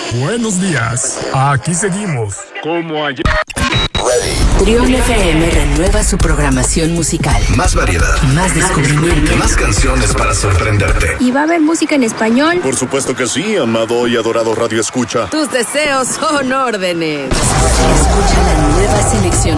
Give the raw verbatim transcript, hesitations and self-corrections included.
Buenos días. Aquí seguimos. Como ayer. Trión F M renueva su programación musical. Más variedad. Más descubrimiento. Más canciones para sorprenderte. ¿Y va a haber música en español? Por supuesto que sí, amado y adorado Radio Escucha. Tus deseos son órdenes. Escucha la nueva selección